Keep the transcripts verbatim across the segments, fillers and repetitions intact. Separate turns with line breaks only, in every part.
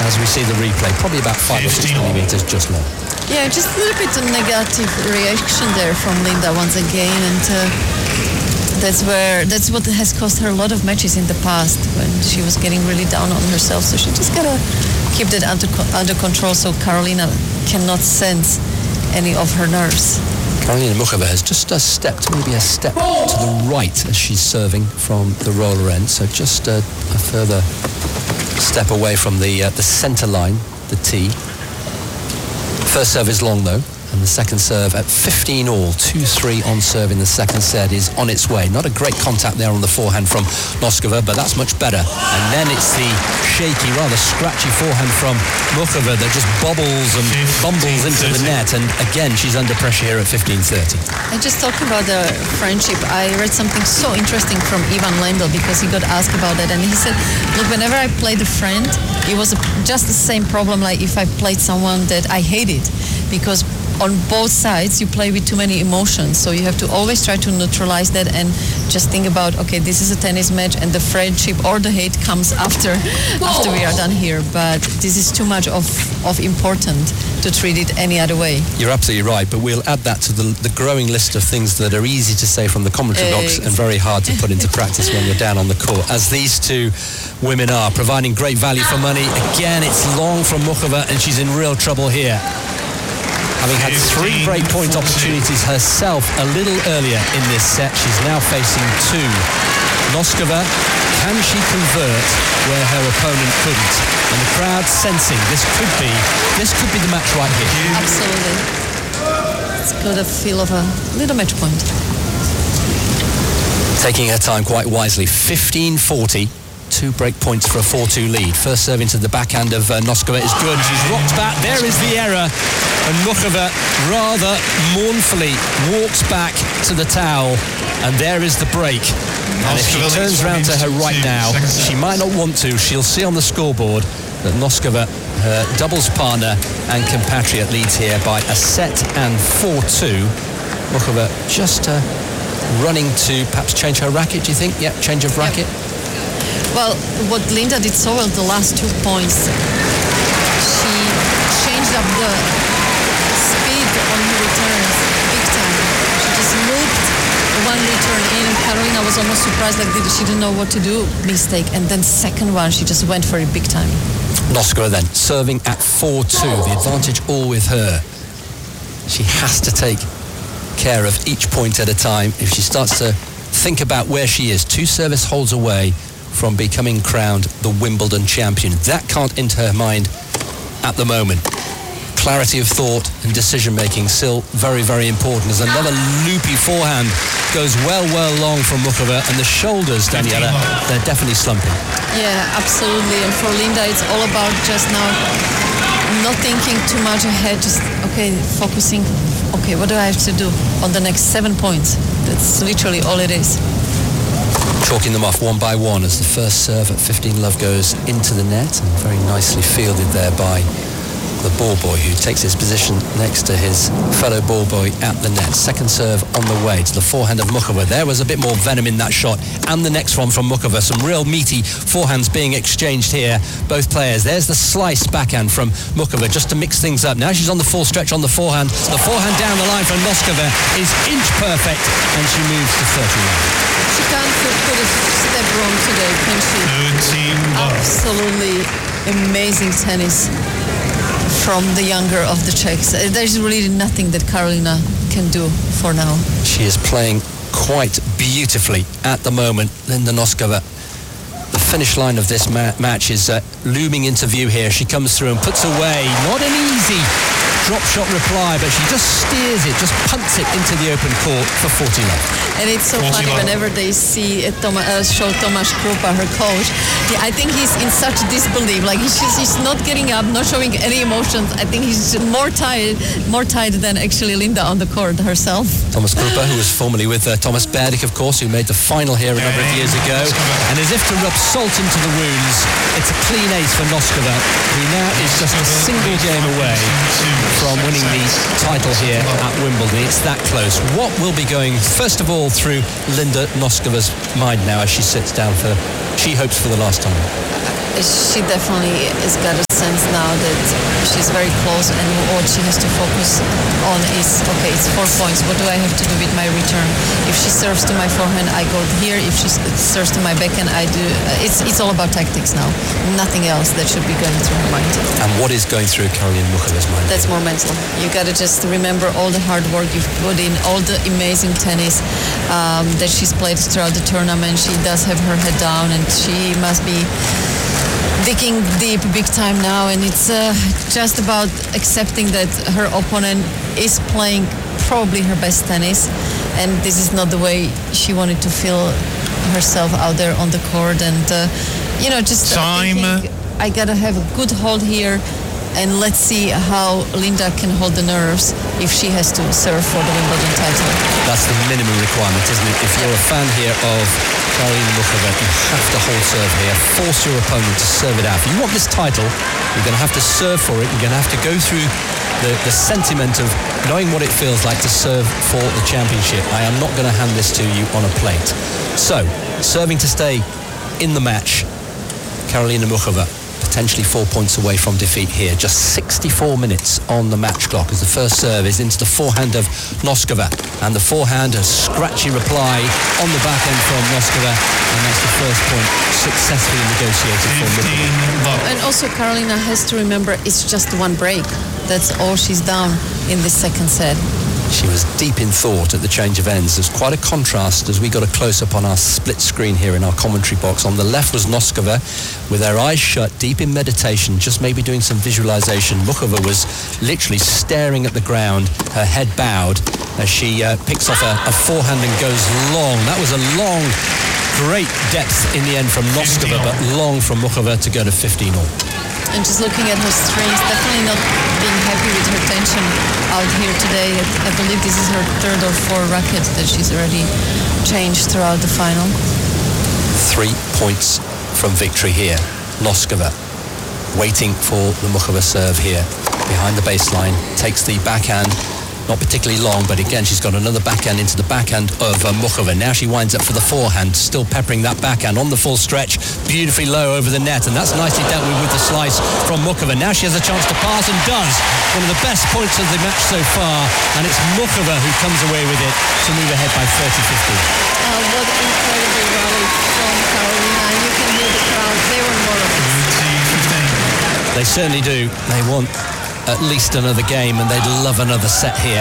as we see the replay, probably about five or six millimetres just low.
Yeah, just a little bit of negative reaction there from Linda once again, and uh, that's where that's what has cost her a lot of matches in the past when she was getting really down on herself. So she just gotta keep that under under control so Karolina cannot sense any of her nerves.
Karolina Muchova has just uh, stepped, maybe a step to the right as she's serving from the roller end. So just uh, a further step away from the uh, the centre line, the tee. First serve is long though, and the second serve at fifteen all, two three on serve in the second set is on its way. Not a great contact there on the forehand from Noskova, but that's much better. And then it's the shaky, rather scratchy forehand from Muchova that just bobbles and bumbles into the net, and again she's under pressure here at fifteen thirty.
I just talked about the friendship. I read something so interesting from Ivan Lendl because he got asked about that, and he said, look, whenever I played a friend, it was a, just the same problem like if I played someone that I hated, because on both sides you play with too many emotions, so you have to always try to neutralize that and just think about, okay, this is a tennis match and the friendship or the hate comes after after we are done here, but this is too much of of important to treat it any other way.
You're absolutely right, but we'll add that to the, the growing list of things that are easy to say from the commentary box and very hard to put into practice when you're down on the court, as these two women are, providing great value for money. Again, it's long from Muchova and she's in real trouble here, having had three breakpoint opportunities herself a little earlier in this set. She's now facing two. Noskova, can she convert where her opponent couldn't? And the crowd sensing this could be this could be the match right here.
Absolutely. It's got a feel of a little match point.
Taking her time quite wisely. fifteen forty. Two break points for a four two lead. First serve into the backhand of uh, Noskova is good. She's rocked back. There is the error. And Muchova rather mournfully walks back to the towel. And there is the break. And if she turns around to her right now, she might not want to. She'll see on the scoreboard that Noskova, her doubles partner and compatriot, leads here by a set and four two. Muchova just uh, running to perhaps change her racket, do you think? Yeah, change of racket. Yep.
Well, what Linda did so well the last two points, she changed up the speed on her returns big time. She just looped one return in, and Karolina was almost surprised, like she didn't know what to do, mistake. And then second one, she just went for it big time.
Noskova then, serving at four two, the advantage all with her. She has to take care of each point at a time. If she starts to think about where she is, two service holds away from becoming crowned the Wimbledon champion. That can't enter her mind at the moment. Clarity of thought and decision-making still very, very important, as another loopy forehand goes well, well long from Muchova, and the shoulders, Daniela, they're definitely slumping.
Yeah, absolutely. And for Linda, it's all about just now not thinking too much ahead, just, okay, focusing, okay, what do I have to do on the next seven points? That's literally all it is.
Chalking them off one by one as the first serve at fifteen love goes into the net, and very nicely fielded there by the ball boy, who takes his position next to his fellow ball boy at the net. Second serve on the way to the forehand of Muchova. There was a bit more venom in that shot, and the next one from Muchova. Some real meaty forehands being exchanged here, both players. There's the slice backhand from Muchova just to mix things up. Now she's on the full stretch on the forehand. The forehand down the line from Noskova is inch perfect, and she moves to thirty-one.
She can't put a step wrong today, can she? Absolutely amazing tennis from the younger of the Czechs. There's really nothing that Karolina can do for now.
She is playing quite beautifully at the moment, Linda Noskova. The finish line of this ma- match is uh, looming into view here. She comes through and puts away not an easy drop shot reply, but she just steers it, just punts it into the open court for forty love.
And it's so funny whenever they see uh, Toma, uh, show Tomáš Krupa, her coach. Yeah, I think he's in such disbelief. Like he's just, he's not getting up, not showing any emotions. I think he's more tired, more tired than actually Linda on the court herself.
Tomáš Krupa, who was formerly with uh, Thomas Berdych, of course, who made the final here a number of years ago. And as if to rub salt into the wounds, it's a clean ace for Noskova, who now is just a single game away from winning the title here at Wimbledon. It's that close. What will be going, first of all, through Linda Noskova's mind now as she sits down for, she hopes, for the last time?
She definitely has got a sense now that she's very close, and what she has to focus on is, okay, it's four points. What do I have to do with my return? If she serves to my forehand, I go here. If she serves to my backhand, I do. It's it's all about tactics now. Nothing else that should be going through her mind.
And what is going through Karolina Muchova's mind?
That's more mental. You got to just remember all the hard work you've put in, all the amazing tennis um, that she's played throughout the tournament. She does have her head down, and she must be digging deep big time now, and it's uh, just about accepting that her opponent is playing probably her best tennis, and this is not the way she wanted to feel herself out there on the court. And uh, you know, just
time.
thinking, I gotta have a good hold here, and let's see how Linda can hold the nerves if she has to serve for the Wimbledon title.
That's the minimum requirement, isn't it? If you're a fan here of Karolina Muchova, you have to hold serve here. Force your opponent to serve it out. If you want this title, you're going to have to serve for it. You're going to have to go through the, the sentiment of knowing what it feels like to serve for the championship. I am not going to hand this to you on a plate. So, serving to stay in the match, Karolina Muchova, potentially four points away from defeat here. Just sixty-four minutes on the match clock as the first serve is into the forehand of Noskova, and the forehand, a scratchy reply on the back end from Noskova, and that's the first point successfully negotiated for Muchova.
And also Karolina has to remember it's just one break. That's all she's down in this second set.
She was deep in thought at the change of ends. There's quite a contrast as we got a close-up on our split screen here in our commentary box. On the left was Noskova with her eyes shut, deep in meditation, just maybe doing some visualization. Muchova was literally staring at the ground, her head bowed, as she uh, picks off a, a forehand and goes long. That was a long, great depth in the end from Noskova, but long from Muchova to go to fifteen all.
And just looking at her strings, definitely not being happy with her tension out here today. I believe this is her third or fourth racket that she's already changed throughout the final.
Three points from victory here. Noskova waiting for the Muchova serve here. Behind the baseline, takes the backhand. Not particularly long, but again, she's got another backhand into the backhand of uh, Muchova. Now she winds up for the forehand, still peppering that backhand on the full stretch, beautifully low over the net, and that's nicely dealt with with the slice from Muchova. Now she has a chance to pass and does. One of the best points of the match so far, and it's Muchova who comes away with it to move ahead by thirty fifteen.
Uh, what incredible rally from Karolina, and you can hear the crowd. They were more of it.
They certainly do. They want at least another game, and they'd love another set here.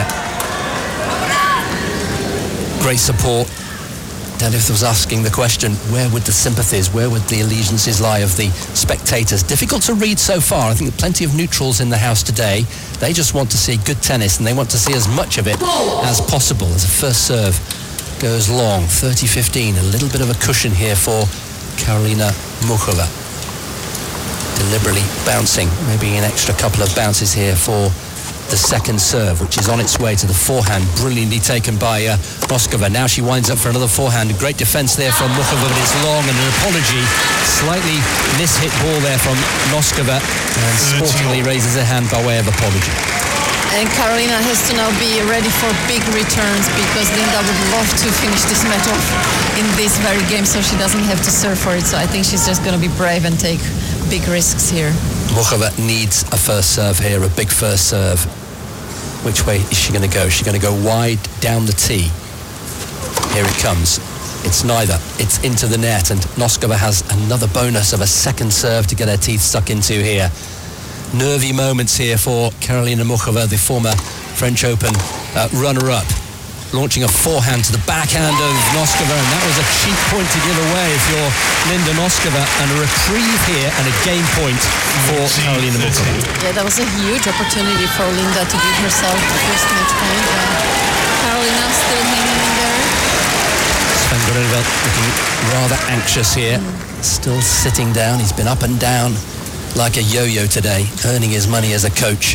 Great support. Detlef was asking the question, where would the sympathies, where would the allegiances lie of the spectators? Difficult to read so far. I think there are plenty of neutrals in the house today. They just want to see good tennis, and they want to see as much of it as possible. As a first serve goes long, thirty fifteen, a little bit of a cushion here for Karolina Muchova. Deliberately bouncing, maybe an extra couple of bounces here for the second serve, which is on its way to the forehand, brilliantly taken by uh, Noskova. Now she winds up for another forehand. Great defense there from Muchova, but it's long, and an apology. Slightly mishit ball there from Noskova, and sportingly raises her hand by way of apology.
And Karolina has to now be ready for big returns, because Linda would love to finish this match off in this very game, so she doesn't have to serve for it. So I think she's just going to be brave and take big risks here.
Muchova needs a first serve here, a big first serve. Which way is she going to go? Is she going to go wide down the tee? Here it comes. It's neither. It's into the net, and Noskova has another bonus of a second serve to get her teeth stuck into here. Nervy moments here for Karolina Muchova, the former French Open uh, runner-up. Launching a forehand to the backhand of Noskova, and that was a cheap point to give away if you're Linda Noskova, and a reprieve here and a game point for Karolina Muchova.
Yeah, that was a huge opportunity for Linda to give herself the first match point. Uh, Karolina still hanging in there.
Sven Grunewald looking rather anxious here, mm. still sitting down. He's been up and down like a yo-yo today, earning his money as a coach.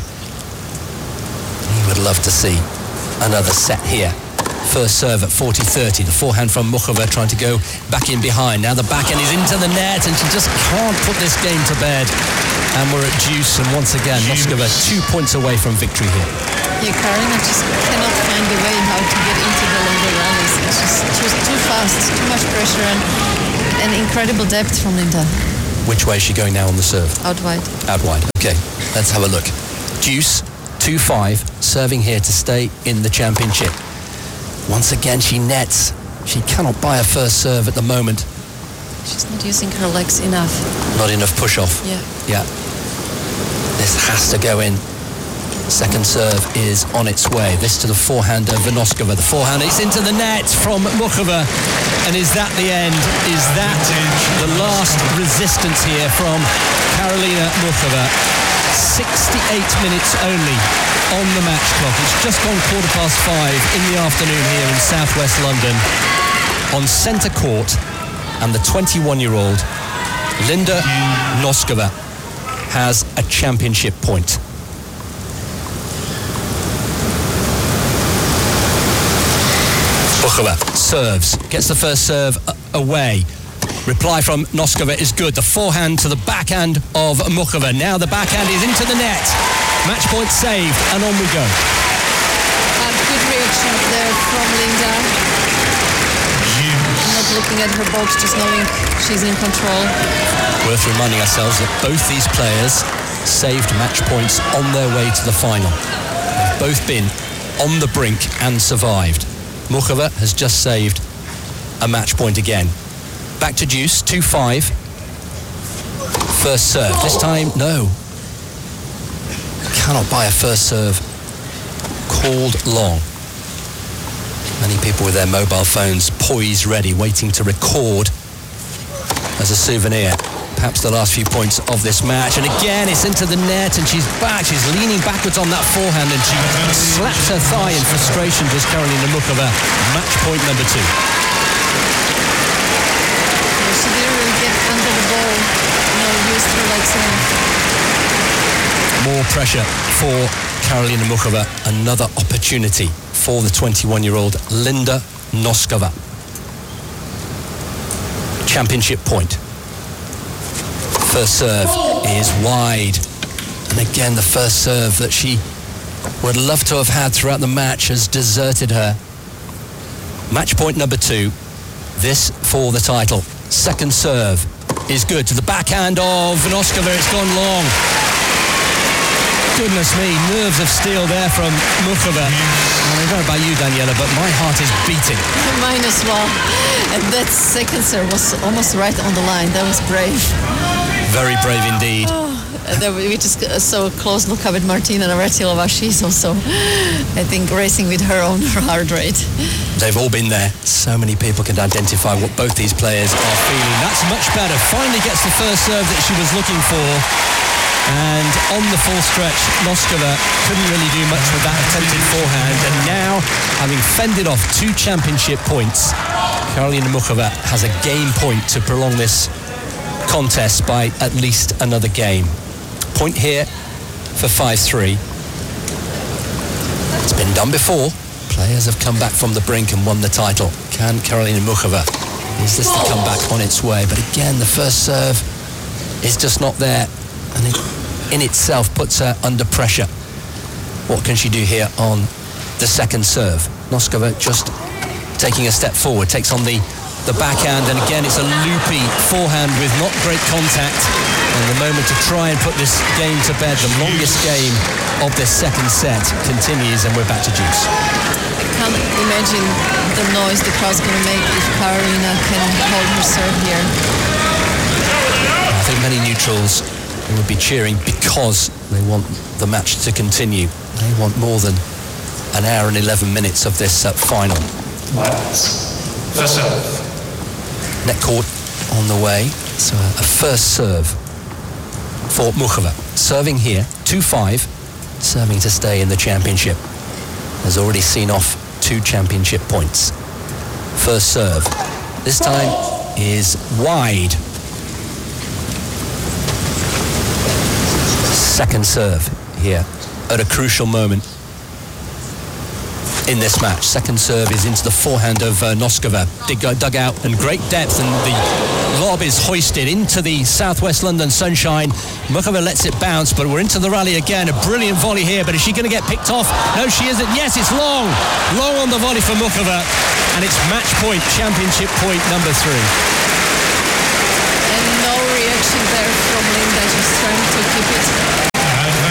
He would love to see another set here. First serve at forty thirty. The forehand from Muchova trying to go back in behind. Now the backhand is into the net, and she just can't put this game to bed. And we're at deuce, and once again, Noskova two points away from victory here.
Yeah, Karolina just cannot find a way how to get into the longer rallies. It's just too, too fast, too much pressure, and, and incredible depth from Linda.
Which way is she going now on the serve?
Out wide.
Out wide, okay. Let's have a look. Deuce, two five, serving here to stay in the championship. Once again, she nets. She cannot buy a first serve at the moment.
She's not using her legs enough.
Not enough push-off.
Yeah.
Yeah. This has to go in. Second serve is on its way. This to the forehand of Vinoskova. The forehand is into the net from Muchova. And is that the end? Is that the last resistance here from Karolina Muchova? sixty-eight minutes only on the match clock. It's just gone quarter past five in the afternoon here in southwest London. On centre court, and the twenty-one-year-old Linda Noskova has a championship point. Muchova serves, gets the first serve away. Reply from Noskova is good. The forehand to the backhand of Muchova. Now the backhand is into the net. Match point saved, and on we go.
Uh, good reaction there from Linda. Not looking at her box, just knowing she's in control.
Worth reminding ourselves that both these players saved match points on their way to the final. They've both been on the brink and survived. Muchova has just saved a match point again. Back to deuce, two five. First serve. This time, no. Cannot buy a first serve. Called long. Many people with their mobile phones poised ready, waiting to record as a souvenir perhaps the last few points of this match. And again, it's into the net, and she's back. She's leaning backwards on that forehand, and she slaps her thigh in frustration. Just Karolina Muchova, match point number two.
She didn't really get under the ball. No, used her legs enough.
More pressure for Karolina Muchova. Another opportunity for the twenty-one-year-old Linda Noskova. Championship point. First serve is wide. And again, the first serve that she would love to have had throughout the match has deserted her. Match point number two. This for the title. Second serve is good to the backhand of Vinoskova. It's gone long. Goodness me, nerves of steel there from Muchova. I don't know about you, Daniela, but my heart is beating.
Mine as well. And that second serve was almost right on the line. That was brave.
Very brave indeed.
Oh, we just saw a close look up at Martina Navratilova. She's also, I think, racing with her own heart rate.
They've all been there. So many people can identify what both these players are feeling. That's much better. Finally gets the first serve that she was looking for. And on the full stretch, Noskova couldn't really do much with that attempted forehand. And now, having fended off two championship points, Karolina Muchova has a game point to prolong this contest by at least another game. Point here for five three. It's been done before. Players have come back from the brink and won the title. Can Karolina Muchova, is this the comeback on its way? But again, the first serve is just not there, and it in itself puts her under pressure. What can she do here on the second serve? Noskova just taking a step forward, takes on the the backhand, and again it's a loopy forehand with not great contact. And the moment to try and put this game to bed, the longest game of this second set, continues, and we're back to deuce.
I can't imagine the noise the crowd's going to make if Karolina can hold her serve here.
I think many neutrals will be cheering because they want the match to continue. They want more than an hour and eleven minutes of this uh, final.
First serve.
Net court on the way. So a first serve for Muchova. Serving here, two five, serving to stay in the championship. Has already seen off two championship points. First serve. This time is wide. Second serve here at a crucial moment in this match. Second serve is into the forehand of uh, Noskova. Dig, dug out and great depth, and the lob is hoisted into the southwest London sunshine. Muchova lets it bounce, but we're into the rally again. A brilliant volley here, but is she going to get picked off? No, she isn't. Yes, it's long. Long on the volley for Muchova, and it's match point, championship point number three.
And no reaction there from Linda, just trying to keep it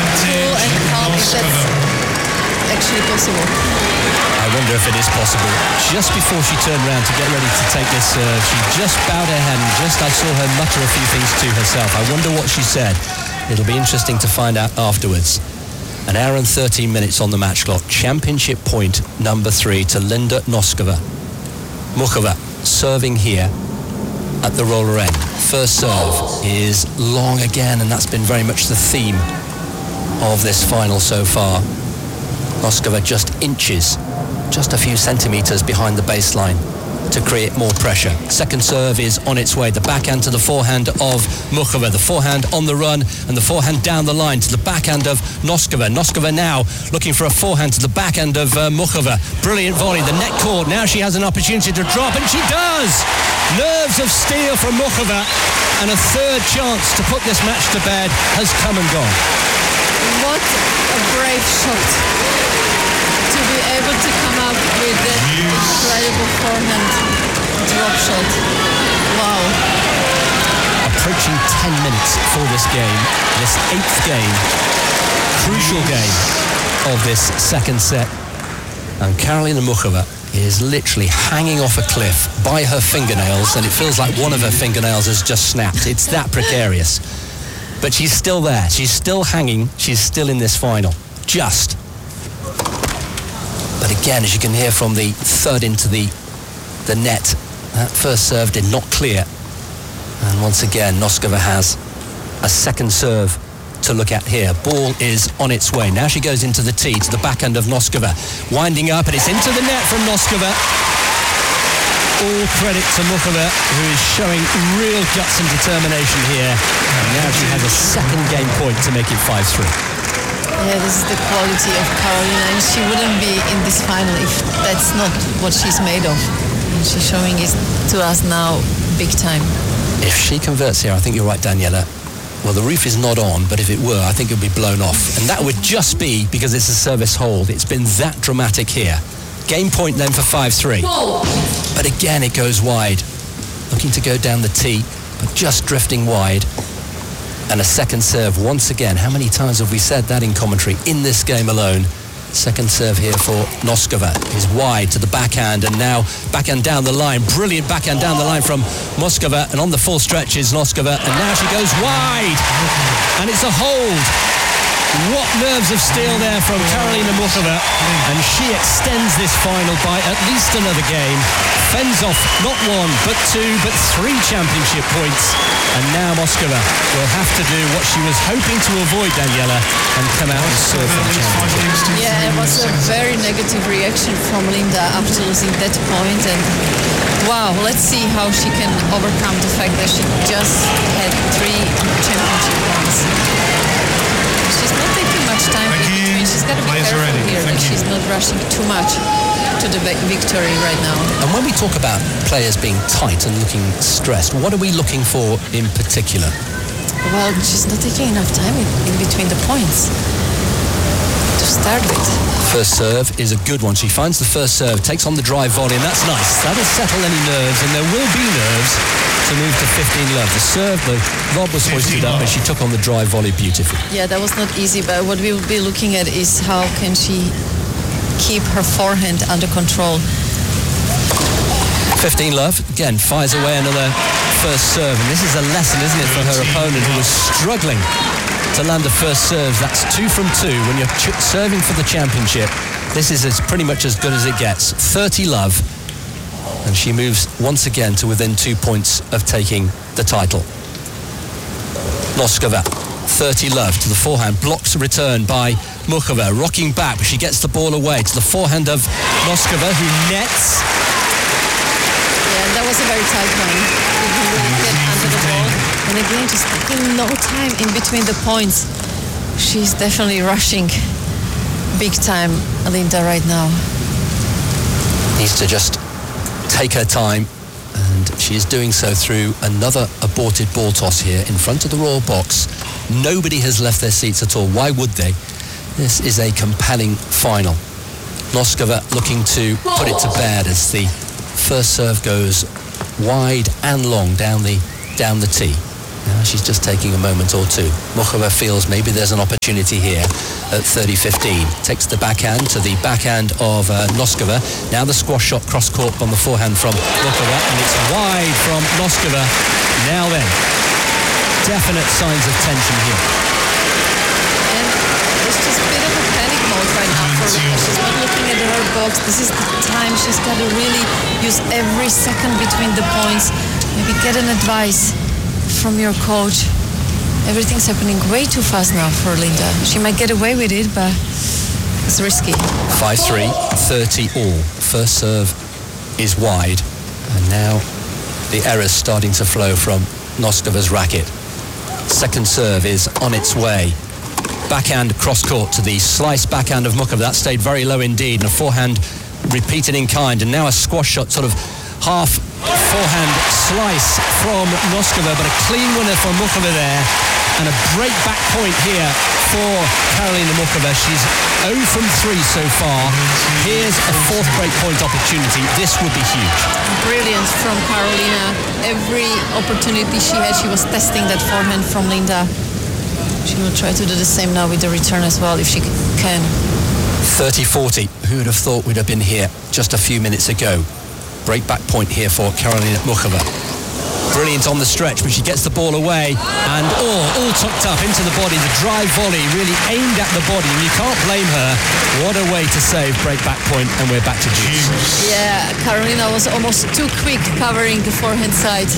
that's actually possible.
I wonder if it is possible. Just before she turned around to get ready to take this serve, she just bowed her head and just I saw her mutter a few things to herself. I wonder what she said. It'll be interesting to find out afterwards. An hour and thirteen minutes on the match clock. Championship point number three to Linda Noskova. Muchova serving here at the roller end. First serve is long again, and that's been very much the theme of this final so far. Noskova just inches, just a few centimetres behind the baseline to create more pressure. Second serve is on its way. The backhand to the forehand of Muchova. The forehand on the run and the forehand down the line to the backhand of Noskova. Noskova now looking for a forehand to the backhand of uh, Muchova. Brilliant volley. The net caught. Now she has an opportunity to drop, and she does! Nerves of steel from Muchova, and a third chance to put this match to bed has come and gone.
What a brave shot. To be able to come up with the incredible forehand drop shot. Wow.
Approaching ten minutes for this game, this eighth game, crucial game of this second set. And Karolina Muchova is literally hanging off a cliff by her fingernails, and it feels like one of her fingernails has just snapped. It's that precarious. But she's still there. She's still hanging. She's still in this final. Just. But again, as you can hear from the third into the the net, that first serve did not clear. And once again, Noskova has a second serve to look at here. Ball is on its way. Now she goes into the tee to the backhand of Noskova. Winding up, and it's into the net from Noskova. All credit to Muchova, who is showing real guts and determination here. And now she has a second game point to make it five three.
Yeah, this is the quality of Karolina, and she wouldn't be in this final if that's not what she's made of. And she's showing it to us now big time.
If she converts here, I think you're right, Daniela. Well, the roof is not on, but if it were, I think it would be blown off. And that would just be because it's a service hold. It's been that dramatic here. Game point then for five three. But again, it goes wide. Looking to go down the tee, but just drifting wide. And a second serve once again. How many times have we said that in commentary in this game alone? Second serve here for Noskova is wide to the backhand, and now backhand down the line. Brilliant backhand down the line from Moskova, and on the full stretch is Noskova, and now she goes wide, and it's a hold. What nerves of steel there from Karolina Muchova, and she extends this final by at least another game. Fends off not one, but two, but three championship points. And now Moskova will have to do what she was hoping to avoid, Daniela, and come out and serve for the championship.
Yeah, it was a very negative reaction from Linda after losing that point. And wow, let's see how she can overcome the fact that she just had three championship points. She's not taking much time in between. She's got to be careful here that she's not rushing too much to the victory right now.
And when we talk about players being tight and looking stressed, what are we looking for in particular?
Well, she's not taking enough time in, in between the points to start with.
First serve is a good one. She finds the first serve, takes on the drive volley, and that's nice. That'll settle any nerves, and there will be nerves to move to fifteen love. The serve, the lob was hoisted up, and she took on the drive volley beautifully.
Yeah, that was not easy, but what we will be looking at is how can she keep her forehand under control.
fifteen love, again, fires away another first serve, and this is a lesson, isn't it, for her opponent, who was struggling to land the first serves. That's two from two when you're ch- serving for the championship. This is as pretty much as good as it gets. thirty love, and she moves once again to within two points of taking the title. Noskova, thirty love to the forehand, blocks a return by Muchova, rocking back, but she gets the ball away to the forehand of Noskova, who nets.
Yeah, that was a very tight one. Didn't really get under the ball. And again, just taking no time in between the points. She's definitely rushing big time, Linda, right now.
Needs to just take her time, and she is doing so through another aborted ball toss here in front of the Royal Box. Nobody has left their seats at all. Why would they? This is a compelling final. Noskova looking to put it to bed as the first serve goes wide and long down the down the tee. Now she's just taking a moment or two. Muchova feels maybe there's an opportunity here at thirty fifteen. Takes the backhand to the backhand of uh, Noskova. Now the squash shot cross-court on the forehand from Muchova, and it's wide from Noskova. Now then, definite signs of tension here.
And it's just a bit of a panic mode right now for Linda. She's not looking at her box. This is the time she's got to really use every second between the points. Maybe get an advice from your coach. Everything's happening way too fast now for Linda. She might get away with it, but it's risky.
five three, thirty all. First serve is wide, and now the error's starting to flow from Noskova's racket. Second serve is on its way. Backhand cross-court to the slice backhand of Muchova. That stayed very low indeed, and a forehand repeated in kind, and now a squash shot, sort of half forehand slice from Noskova, but a clean winner for Muchova there, and a break back point here for Karolina Muchova. She's zero from three so far. Here's a fourth break point opportunity. This would be huge.
Brilliant from Karolina. Every opportunity she had, she was testing that forehand from Linda. She will try to do the same now with the return as well, if she can.
thirty forty. Who would have thought we'd have been here just a few minutes ago? Break back point here for Karolina Muchova. Brilliant on the stretch, but she gets the ball away, and oh, all tucked up into the body. The drive volley really aimed at the body, and you can't blame her. What a way to save break back point, and we're back to deuce.
Yeah, Karolina was almost too quick covering the forehand side.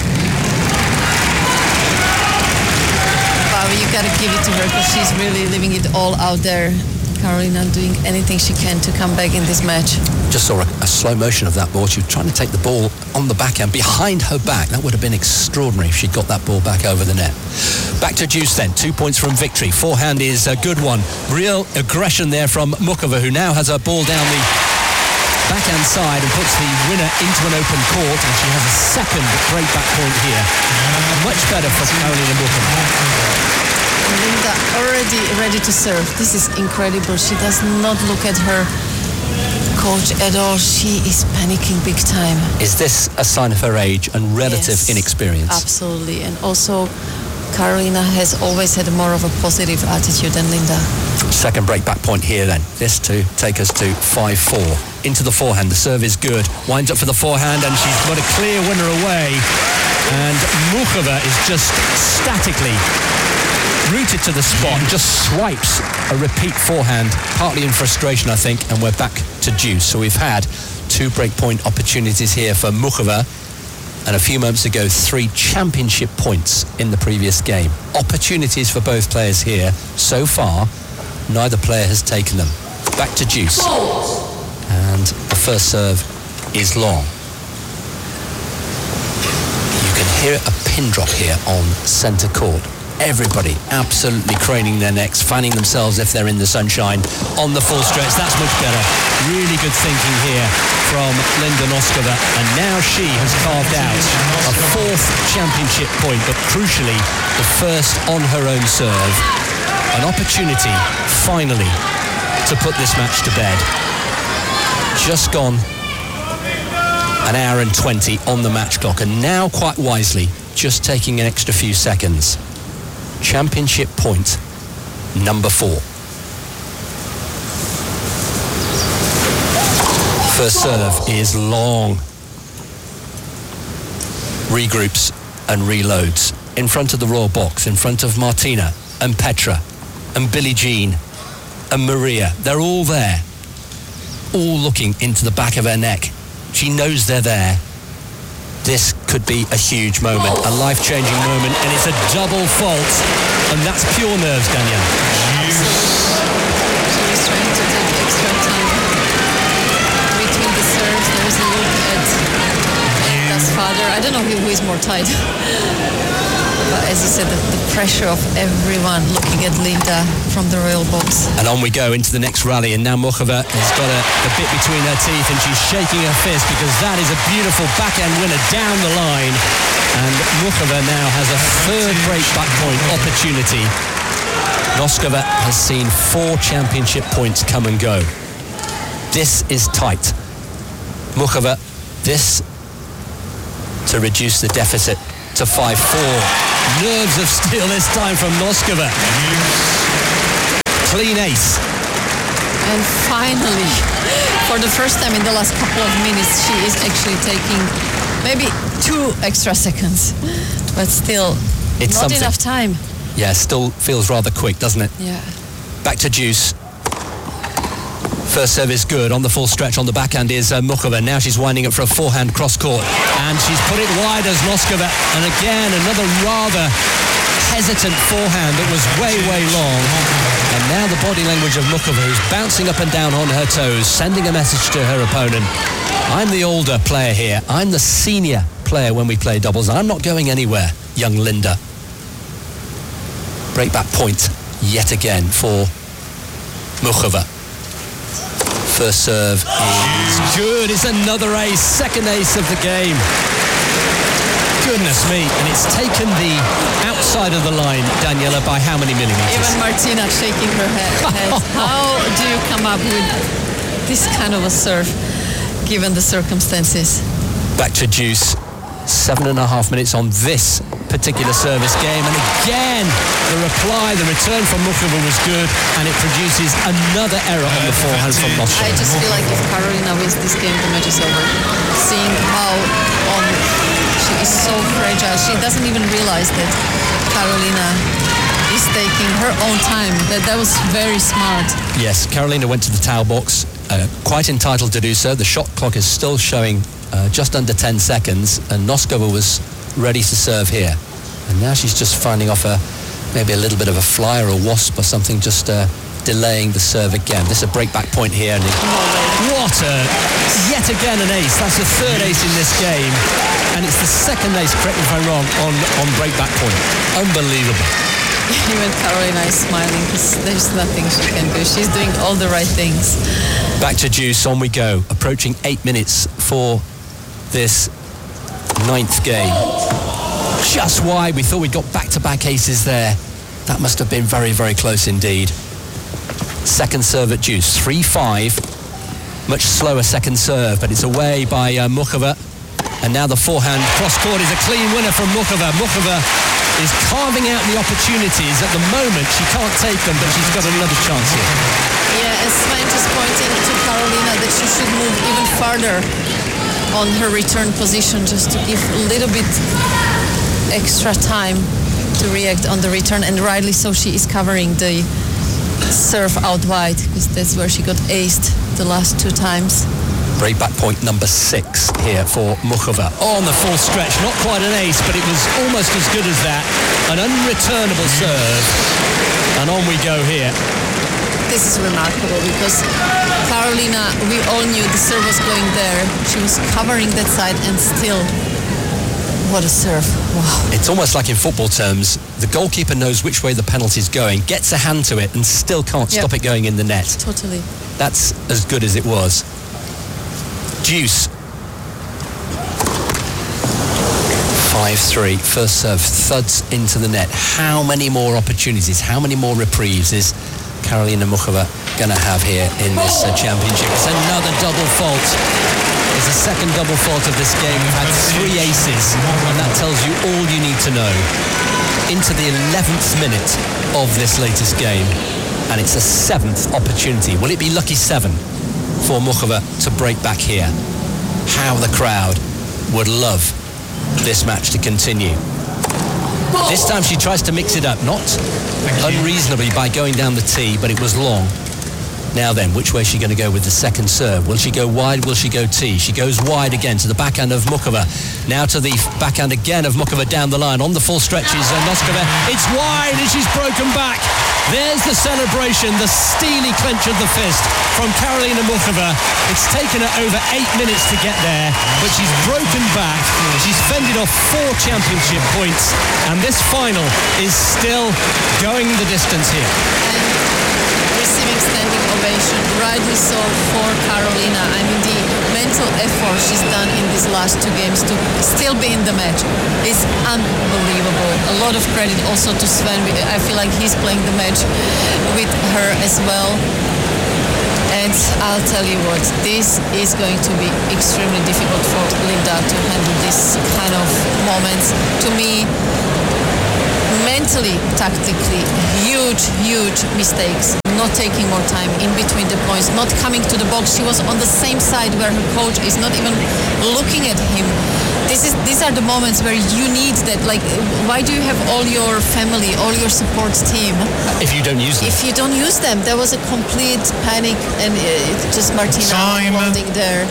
Wow, you gotta give it to her because she's really leaving it all out there. Karolina doing anything she can to come back in this match.
Just saw a, a slow motion of that ball. She was trying to take the ball on the backhand behind her back. That would have been extraordinary if she got that ball back over the net. Back to deuce then. Two points from victory. Forehand is a good one. Real aggression there from Muchova, who now has her ball down the backhand side and puts the winner into an open court, and she has a second break back point here. Much better for Karolina Muchova.
Linda already ready to serve. This is incredible. She does not look at her coach at all. She is panicking big time.
Is this a sign of her age and relative
Yes,
inexperience?
Absolutely. And also, Karolina has always had more of a positive attitude than Linda.
Second break back point here then. This to take us to five four. Into the forehand. The serve is good. Winds up for the forehand, and she's got a clear winner away. And Muchova is just statically rooted to the spot and just swipes a repeat forehand, partly in frustration, I think, and we're back to deuce. So we've had two breakpoint opportunities here for Muchova, and a few moments ago, three championship points in the previous game. Opportunities for both players here. So far, neither player has taken them. Back to deuce. And the first serve is long. You can hear a pin drop here on centre court. Everybody absolutely craning their necks, fanning themselves if they're in the sunshine on the full stretch. That's much better. Really good thinking here from Linda Noskova. And now she has carved out a fourth championship point, but crucially, the first on her own serve. An opportunity, finally, to put this match to bed. Just gone an hour and twenty on the match clock, and now, quite wisely, just taking an extra few seconds. Championship point number four. First serve is long. Regroups and reloads in front of the Royal Box, in front of Martina and Petra and Billie Jean and Maria. They're all there, all looking into the back of her neck. She knows they're there. This could be a huge moment, a life-changing moment, and it's a double fault, and that's pure nerves, Danielle.
She's trying to take extra time between the serves. There's a look at Linda's father. I don't know who, who is more tight. But as you said, the, the pressure of everyone looking at Linda from the Royal Box.
And on we go into the next rally, and now Muchova has got a, a bit between her teeth, and she's shaking her fist because that is a beautiful backhand winner down the line. And Muchova now has a third break back point opportunity. Noskova has seen four championship points come and go. This is tight. Muchova, this to reduce the deficit to five four. Nerves of steel this time from Noskova. Clean ace.
And finally, for the first time in the last couple of minutes, she is actually taking maybe two extra seconds. But still,
it's
not
something.
enough time.
Yeah, still feels rather quick, doesn't it?
Yeah.
Back to Deuce. First serve is good. On the full stretch on the backhand is uh, Muchova. Now she's winding up for a forehand cross court. And she's put it wide as Noskova. And again, another rather hesitant forehand that was way, way long. And now the body language of Muchova, who's bouncing up and down on her toes, sending a message to her opponent. I'm the older player here. I'm the senior player when we play doubles. I'm not going anywhere, young Linda. Breakback point yet again for Muchova. First serve is good. It's another ace, second ace of the game. Goodness me. And it's taken the outside of the line, Daniela, by how many millimeters?
Even Martina shaking her head. How do you come up with this kind of a serve, given the circumstances?
Back to Deuce. Seven and a half minutes on this particular service game. And again, the reply, the return from Muchova was good, and it produces another error on the forehand from Noskova.
I just feel like if Karolina wins this game, the match is over. Seeing how on she is so fragile, she doesn't even realize that Karolina is taking her own time. That that was very smart.
Yes, Karolina went to the towel box, uh, quite entitled to do so. The shot clock is still showing uh, just under ten seconds, and Noskova was ready to serve here. And now she's just finding off a maybe a little bit of a fly or a wasp or something, just uh, delaying the serve again. This is a breakback point here. And what a, yet again an ace. That's the third ace in this game. And it's the second ace, correct me if I'm wrong, on, on breakback point. Unbelievable.
Even Karolina is smiling because there's nothing she can do. She's doing all the right things.
Back to Deuce, on we go. Approaching eight minutes for this ninth game. Just wide. We thought we'd got back-to-back aces there. That must have been very, very close indeed. Second serve at Deuce. three five. Much slower second serve, but it's away by uh, Muchova. And now the forehand cross-court is a clean winner from Muchova. Muchova is carving out the opportunities. At the moment, she can't take them, but she's got another chance here.
Yeah, and Sven is pointing to Karolina that she should move even farther on her return position, just to give a little bit extra time to react on the return. And rightly so, she is covering the serve out wide, because that's where she got aced the last two times.
Breakback point number six here for Muchova. On the full stretch, not quite an ace, but it was almost as good as that. An unreturnable serve. And on we go here.
This is remarkable because Karolina, we all knew the serve was going there. She was covering that side and still, what a serve. Wow.
It's almost like in football terms, the goalkeeper knows which way the penalty's going, gets a hand to it and still can't yep. stop it going in the net.
Totally.
That's as good as it was. Deuce. five three. First serve thuds into the net. How many more opportunities, how many more reprieves is Karolina Muchova going to have here in this uh, championship? It's another double fault. It's the second double fault of this game. We've had three aces, and that tells you all you need to know. Into the eleventh minute of this latest game, and it's a seventh opportunity. Will it be lucky seven for Muchova to break back here? How the crowd would love this match to continue. This time she tries to mix it up, not unreasonably by going down the tee, but it was long. Now then, which way is she going to go with the second serve? Will she go wide? Will she go tee? She goes wide again to the backhand of Muchova. Now to the backhand again of Muchova down the line. On the full stretch is uh, Noskova. It's wide and she's broken back. There's the celebration, the steely clench of the fist from Karolina Muchova. It's taken her over eight minutes to get there, but she's broken back. She's fended off four championship points, and this final is still going the distance here.
Receiving standing ovation, rightly so for Karolina. I mean, the mental effort she's done in these last two games to still be in the match is unbelievable. A lot of credit also to Sven. I feel like he's playing the match with her as well. And I'll tell you what, this is going to be extremely difficult for Linda to handle this kind of moments. To me, mentally, tactically, huge, huge mistakes. Not taking more time in between the points, not coming to the box. She was on the same side where her coach is not even looking at him. This is these are the moments where you need that. Like, why do you have all your family, all your support team?
If you don't use them.
If you don't use them, there was a complete panic, and uh, just Martina
Time.
holding there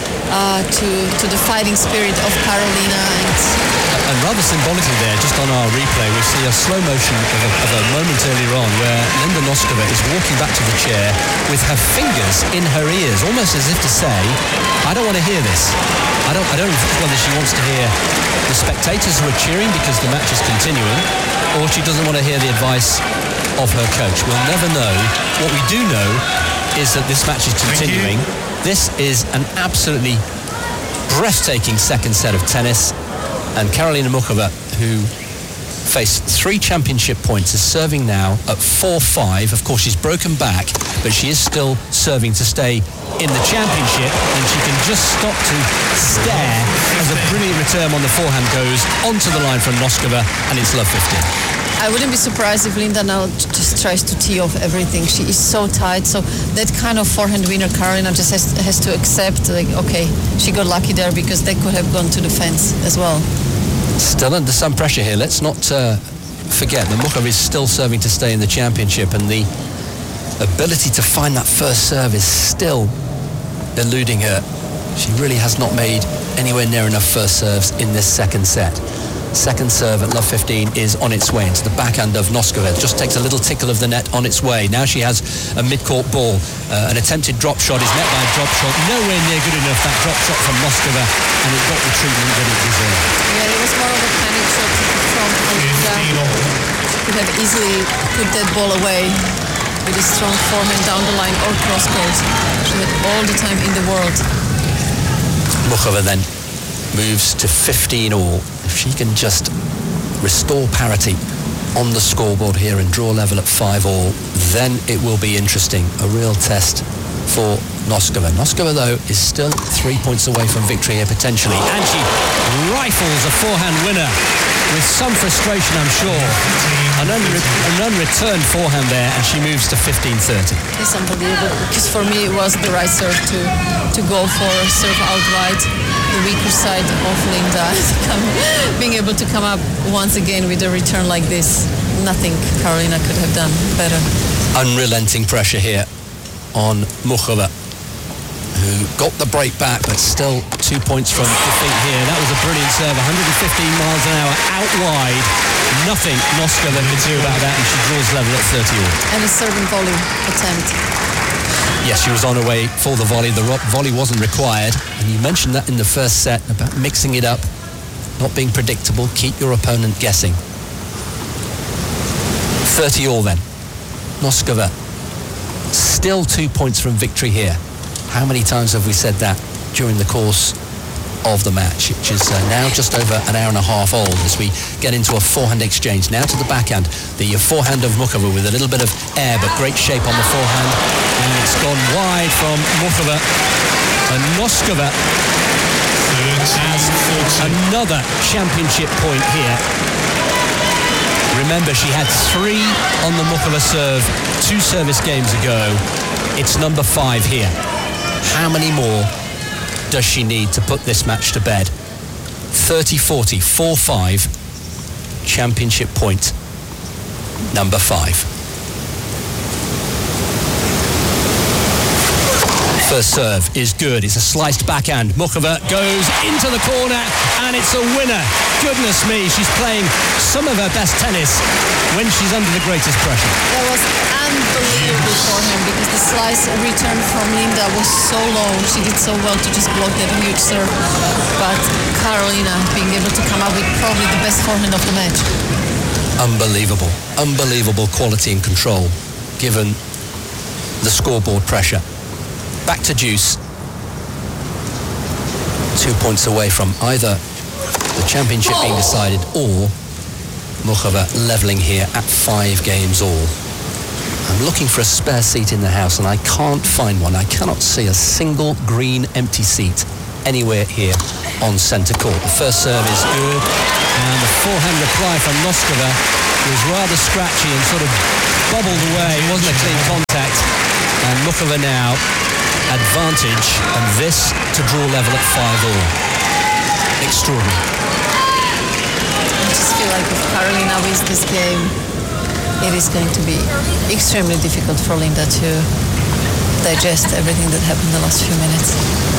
uh, to to the fighting spirit of Karolina. And
And rather symbolically there, just on our replay, we see a slow motion of a, of a moment earlier on where Linda Noskova is walking back to the chair with her fingers in her ears, almost as if to say, I don't want to hear this. I don't, I don't know whether she wants to hear the spectators who are cheering because the match is continuing, or she doesn't want to hear the advice of her coach. We'll never know. What we do know is that this match is continuing. This is an absolutely breathtaking second set of tennis. And Karolina Muchova, who faced three championship points, is serving now at four five. Of course, she's broken back, but she is still serving to stay in the championship, and she can just stop to stare as a brilliant return on the forehand goes onto the line from Noskova, and it's love fifteen.
I wouldn't be surprised if Linda now just tries to tee off everything. She is so tight, so that kind of forehand winner Karolina just has, has to accept, like, okay, she got lucky there because they could have gone to the fence as well.
Still under some pressure here. Let's not uh, forget that Muchova is still serving to stay in the championship, and the ability to find that first serve is still eluding her. She really has not made anywhere near enough first serves in this second set. Second serve at love fifteen is on its way into the backhand of Noskova. Just takes a little tickle of the net on its way. Now she has a mid-court ball. Uh, an attempted drop shot is met by a drop shot. Nowhere near good enough, that drop shot from Noskova, and it got the treatment that it deserved.
Yeah, it was more of a panic shot from Linda. She could have easily put that ball away with a strong forehand down the line or cross court. She had all the time in the world.
Muchova then moves to fifteen all. If she can just restore parity on the scoreboard here and draw level at five all, then it will be interesting. A real test for Noskova. Noskova, though, is still three points away from victory here potentially, and she rifles a forehand winner with some frustration, I'm sure. An, unre- an unreturned forehand there, and she moves to fifteen thirty.
It's unbelievable, because for me it was the right serve to, to go for a serve outright. The weaker side of Linda being able to come up once again with a return like this. Nothing Karolina could have done better.
Unrelenting pressure here on Muchova, who got the break back, but still two points from defeat here. That was a brilliant serve, one hundred fifteen miles an hour out wide. Nothing Noskova can do about that, and she draws level at thirty all.
And a serving volley attempt.
Yes, she was on her way for the volley. The ro- volley wasn't required, and you mentioned that in the first set about mixing it up, not being predictable, keep your opponent guessing. thirty all then. Noskova still two points from victory here. How many times have we said that during the course of the match, which is uh, now just over an hour and a half old as we get into a forehand exchange. Now to the backhand. The uh, forehand of Muchova with a little bit of air, but great shape on the forehand. And it's gone wide from Muchova. And Noskova has another championship point here. Remember, she had three on the Muchova serve two service games ago. It's number five here. How many more does she need to put this match to bed? thirty forty, four five, championship point number five. First serve is good. It's a sliced backhand. Muchova goes into the corner, and it's a winner. Goodness me, she's playing some of her best tennis when she's under the greatest pressure.
That was unbelievable for him, because the slice return from Linda was so low. She did so well to just block that huge serve. But Karolina being able to come up with probably the best forehand of the match.
Unbelievable. Unbelievable quality and control, given the scoreboard pressure. Back to deuce. Two points away from either the championship being decided or Muchova levelling here at five games all. I'm looking for a spare seat in the house, and I can't find one. I cannot see a single green empty seat anywhere here on centre court. The first serve is good, and the forehand reply from Noskova was rather scratchy and sort of bobbled away. It wasn't a clean contact. And Muchova now advantage, and this to draw level at five all. Extraordinary.
I just feel like if Karolina wins this game, it is going to be extremely difficult for Linda to digest everything that happened in the last few minutes.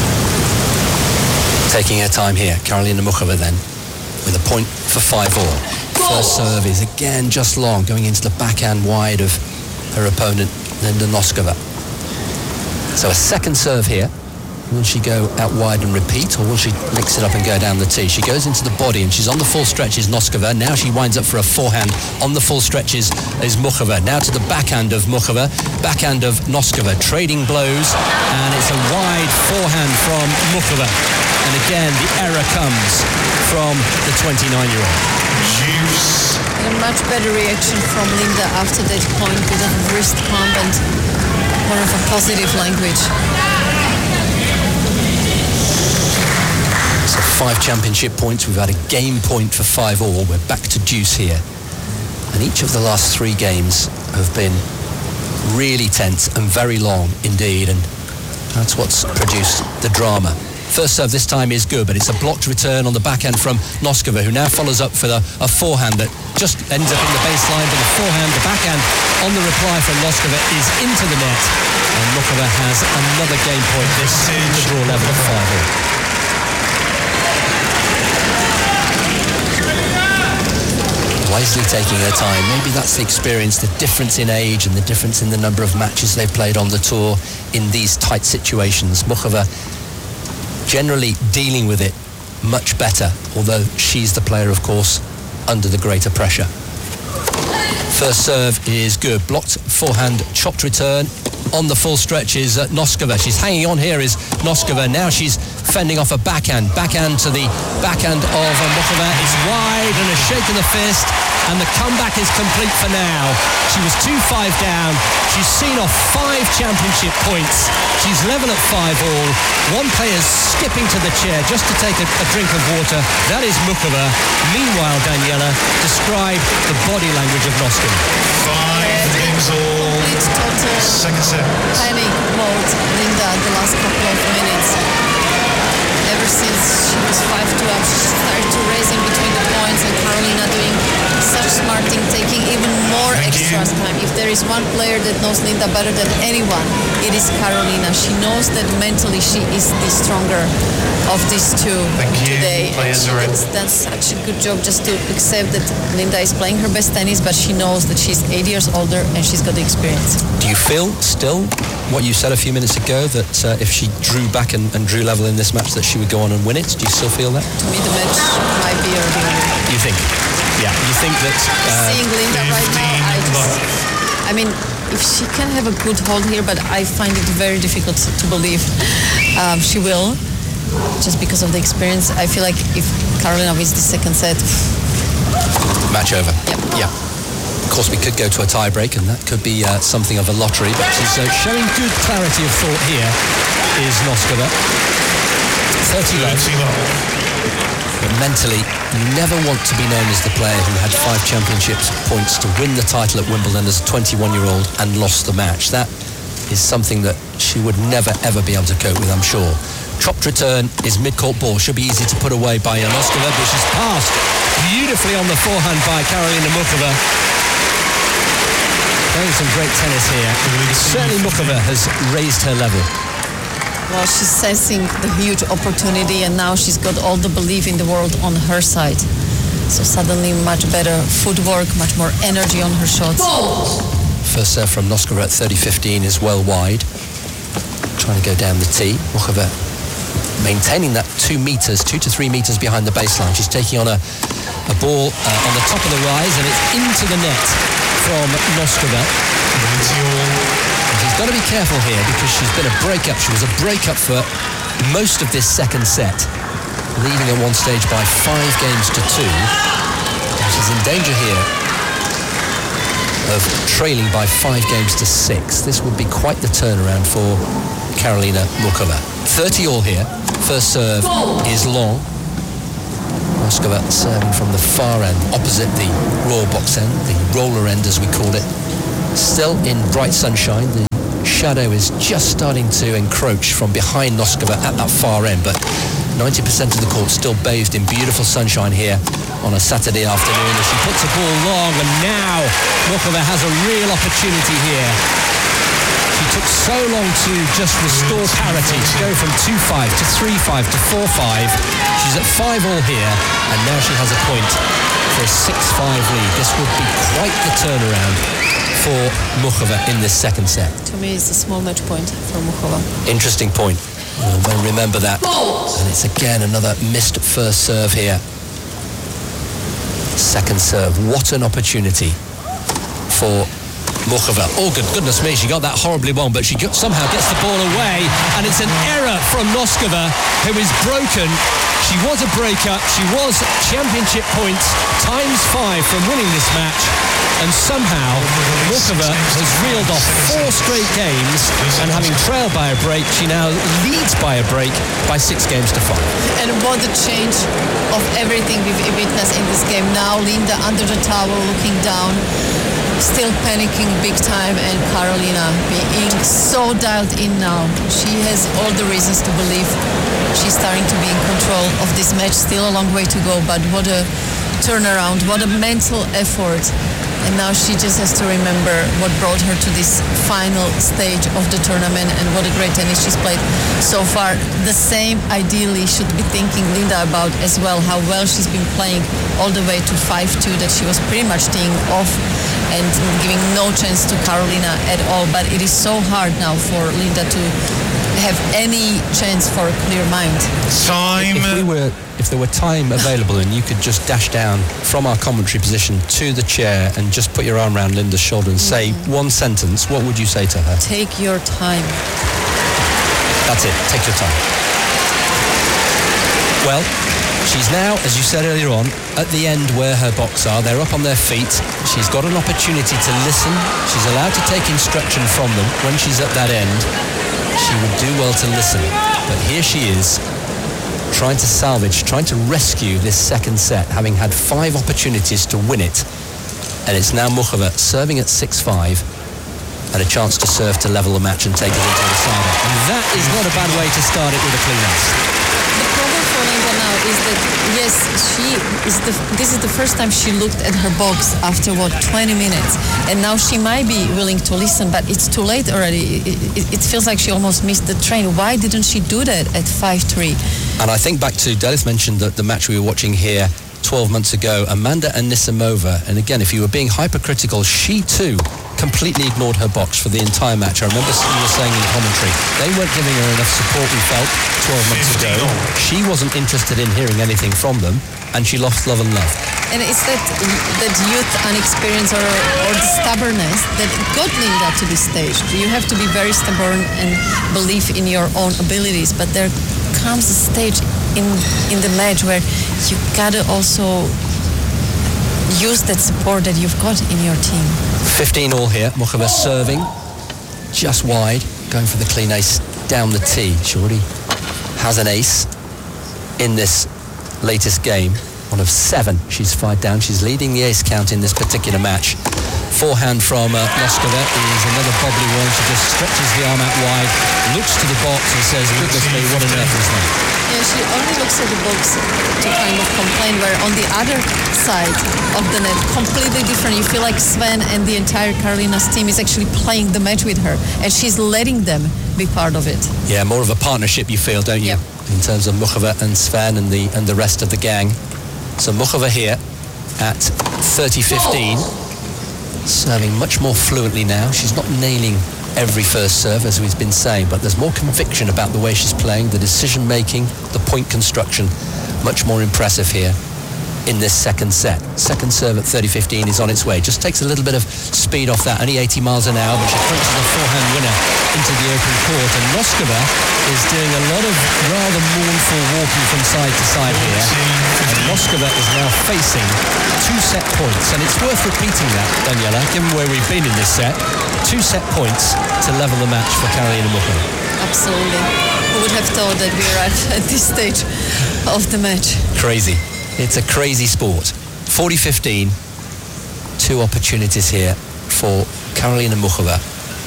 Taking her time here, Karolina Muchova then, with a point for five all. First serve is again just long, going into the backhand wide of her opponent, Linda Noskova. So a second serve here. Will she go out wide and repeat, or will she mix it up and go down the tee? She goes into the body, and she's on the full stretches, Noskova. Now she winds up for a forehand. On the full stretches is Muchova. Now to the backhand of Muchova, backhand of Noskova. Trading blows, and it's a wide forehand from Muchova. And again, the error comes from the twenty-nine-year-old.
Juice.
A much better reaction from Linda after that point, with a wrist pump and more of a positive language.
So five championship points. We've had a game point for five all. We're back to deuce here. And each of the last three games have been really tense and very long indeed. And that's what's produced the drama. First serve this time is good, but it's a blocked return on the backhand from Noskova, who now follows up with a, a forehand that just ends up in the baseline. But the forehand, the backhand on the reply from Noskova is into the net. And Muchova has another game point. This is the draw level of five all. Wisely taking her time. Maybe that's the experience, the difference in age and the difference in the number of matches they've played on the tour in these tight situations. Muchova generally dealing with it much better, although she's the player, of course, under the greater pressure. First serve is good. Blocked forehand, chopped return. On the full stretch is uh, Noskova. She's hanging on here is Noskova. Now she's fending off a backhand. Backhand to the backhand of uh, Muchova. It's wide and a shake of the fist. And the comeback is complete for now. She was two five down. She's seen off five championship points. She's level at five all. One player's skipping to the chair just to take a, a drink of water. That is Muchova. Meanwhile, Daniela, describe the body language of Noskova.
Five games all.
Complete total
Second set.
panic mode, Linda, the last couple of minutes. Ever since she was five two up, she started to race in between the points, and Karolina doing such smart thing, taking even more
Thank
extra
you.
time. If there is one player that knows Linda better than anyone, it is Karolina. She knows that mentally she is the stronger of these two
Thank you.
today.
Players
and
are in.
it's done such a good job just to accept that Linda is playing her best tennis, but she knows that she's eight years older and she's got the experience.
Do you feel still what you said a few minutes ago, that uh, if she drew back and, and drew level in this match, that she would go on and win it? Do you still feel that?
To me, the match might be already over.
You think? Yeah, you think that... Uh,
Seeing Linda right now, I just... I mean, if she can have a good hold here, but I find it very difficult to believe um, she will, just because of the experience. I feel like if Karolina wins the second set...
match over.
Yep.
Yeah. Of course, we could go to a tie-break, and that could be uh, something of a lottery, but she's uh, showing good clarity of thought here, is Noskova. thirty love. But mentally, you never want to be known as the player who had five championships points to win the title at Wimbledon as a twenty-one-year-old and lost the match. That is something that she would never, ever be able to cope with, I'm sure. Chopped return is mid-court ball. Should be easy to put away by Noskova, but she's passed beautifully on the forehand by Karolina Muchova. Playing some great tennis here. Certainly Muchova has raised her level.
Well, she's sensing the huge opportunity, and now she's got all the belief in the world on her side. So suddenly much better footwork, much more energy on her shots.
First serve from Noskova at thirty fifteen is well wide. Trying to go down the tee. Muchova maintaining that two metres, two to three metres behind the baseline. She's taking on a, a ball uh, on the top of the rise, and it's into the net from Noskova. And she's got to be careful here because she's been a breakup. She was a breakup for most of this second set, leading at one stage by five games to two. And she's in danger here of trailing by five games to six. This would be quite the turnaround for Karolina Muchova. thirty all here. First serve is long. Noskova serving from the far end, opposite the raw box end, the roller end as we call it. Still in bright sunshine. The shadow is just starting to encroach from behind Noskova at that far end, but ninety percent of the court still bathed in beautiful sunshine here on a Saturday afternoon as she puts the ball long, and now Muchova has a real opportunity here. She took so long to just restore parity, to go from two five to three five to four five. She's at five all here, and now she has a point for a six five lead. This would be quite the turnaround for Muchova in this second set.
To me, it's a small match point for Muchova.
Interesting point. Well, remember that. And it's again another missed first serve here. Second serve. What an opportunity for Muchova. Oh, good goodness me, she got that horribly wrong, but she got, somehow gets the ball away, and it's an error from Noskova, who is broken. She was a breaker. She was championship points times five from winning this match, and somehow Muchova has reeled off four straight games, and having trailed by a break, she now leads by a break by six games to five.
And what a change of everything we've witnessed in this game. Now Linda under the towel, looking down, still panicking big time, and Karolina being so dialed in now. She has all the reasons to believe she's starting to be in control of this match. Still a long way to go, but what a turnaround, what a mental effort. And now she just has to remember what brought her to this final stage of the tournament, and what a great tennis she's played so far. The same ideally should be thinking Linda about as well, how well she's been playing all the way to five two, that she was pretty much teeing off and giving no chance to Karolina at all. But it is so hard now for Linda to have any chance for a clear mind.
Time.
If we were, if there were time available and you could just dash down from our commentary position to the chair and just put your arm around Linda's shoulder and say mm-hmm. one sentence, what would you say to her?
Take your time.
That's it. Take your time. Well, she's now, as you said earlier on, at the end where her box are. They're up on their feet. She's got an opportunity to listen. She's allowed to take instruction from them when she's at that end. She would do well to listen. But here she is, trying to salvage, trying to rescue this second set, having had five opportunities to win it. And it's now Muchova serving at six five, and a chance to serve to level the match and take it into the decider. And that is not a bad way to start it with a clean ace.
The problem for Linda now is that, yes, she is the, this is the first time she looked at her box after, what, twenty minutes. And now she might be willing to listen, but it's too late already. It, it, it feels like she almost missed the train. Why didn't she do that at five three?
And I think back to, Delith mentioned that the match we were watching here twelve months ago, Amanda Anisimova. And again, if you were being hypercritical, she too completely ignored her box for the entire match. I remember you were saying in commentary, they weren't giving her enough support, we felt, twelve months ago. She wasn't interested in hearing anything from them, and she lost love and love.
And it's that that youth inexperience or, or the stubbornness that got Linda to this stage. You have to be very stubborn and believe in your own abilities, but there comes a stage in, in the match where you gotta also use that support that you've got in your team.
fifteen all here. Muchova serving just wide, going for the clean ace down the tee. She already has an ace in this latest game. One of seven she's fired down. She's leading the ace count in this particular match. Forehand from uh, Noskova is another bobbly one. She just stretches the arm out wide, looks to the box and says, goodness me, what on earth is that?
Yeah, she only looks at the box to kind of complain, where on the other side of the net, completely different. You feel like Sven and the entire Karolina's team is actually playing the match with her, and she's letting them be part of it.
Yeah, more of a partnership you feel, don't you?
Yep.
In terms of Muchova and Sven and the and the rest of the gang. So Muchova here at thirty fifteen, serving much more fluently now. She's not nailing every first serve, as we've been saying, but there's more conviction about the way she's playing, the decision making, the point construction. Much more impressive here in this second set. Second serve at thirty fifteen is on its way. Just takes a little bit of speed off that, only eighty miles an hour, but she crunches a forehand winner into into the open court, and Noskova is doing a lot of rather mournful walking from side to side here. And Noskova is now facing two set points, and it's worth repeating that, Daniela, given where we've been in this set. Two set points to level the match for Karolina Muchova.
Absolutely. Who would have thought that we arrived at this stage of the match?
Crazy. It's a crazy sport. forty fifteen. Two opportunities here for Karolina Muchova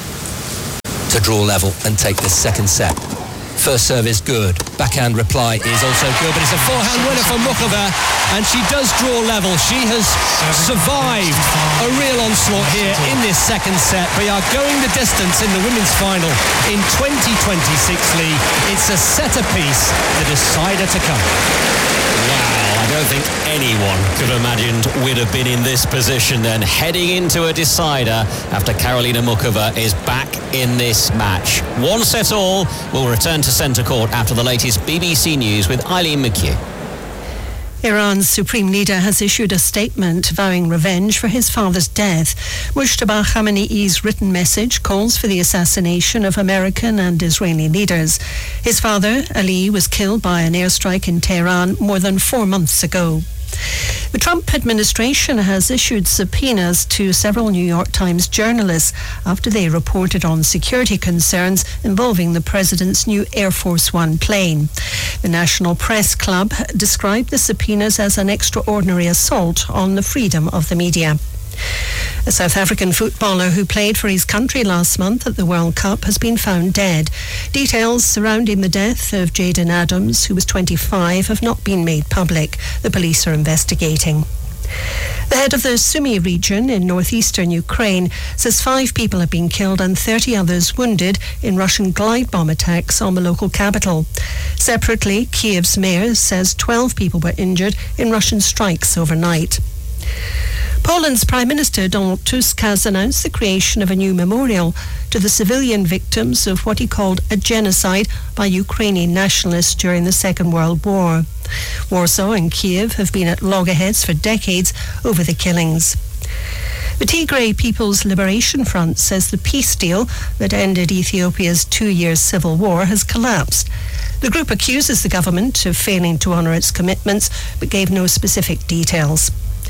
to draw level and take the second set. First serve is good. Backhand reply is also good, but it's a forehand winner for Muchova, and she does draw level. She has survived a real onslaught here in this second set. We are going the distance in the women's final in twenty twenty-six, Lee. It's a set apiece, the decider to come.
Wow, I don't think anyone could have imagined we'd have been in this position then, heading into a decider after Karolina Muchova is back in this match. One set all. We'll return to centre court after the latest B B C News with Eileen McHugh.
Iran's supreme leader has issued a statement vowing revenge for his father's death. Mujtaba Khamenei's written message calls for the assassination of American and Israeli leaders. His father, Ali, was killed by an airstrike in Tehran more than four months ago. The Trump administration has issued subpoenas to several New York Times journalists after they reported on security concerns involving the president's new Air Force One plane. The National Press Club described the subpoenas as an extraordinary assault on the freedom of the media. A South African footballer who played for his country last month at the World Cup has been found dead. Details surrounding the death of Jaden Adams, who was twenty-five, have not been made public. The police are investigating. The head of the Sumy region in northeastern Ukraine says five people have been killed and thirty others wounded in Russian glide bomb attacks on the local capital. Separately, Kiev's mayor says twelve people were injured in Russian strikes overnight. Poland's Prime Minister Donald Tusk has announced the creation of a new memorial to the civilian victims of what he called a genocide by Ukrainian nationalists during the Second World War. Warsaw and Kiev have been at loggerheads for decades over the killings. The Tigray People's Liberation Front says the peace deal that ended Ethiopia's two-year civil war has collapsed. The group accuses the government of failing to honour its commitments, but gave no specific details.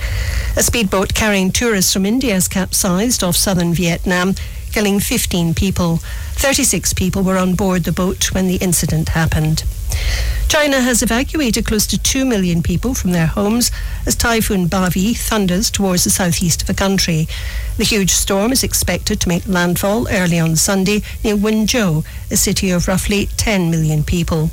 A speedboat carrying tourists from India has capsized off southern Vietnam, killing fifteen people. thirty-six people were on board the boat when the incident happened. China has evacuated close to two million people from their homes as Typhoon Bavi thunders towards the southeast of the country. The huge storm is expected to make landfall early on Sunday near Wenzhou, a city of roughly ten million people.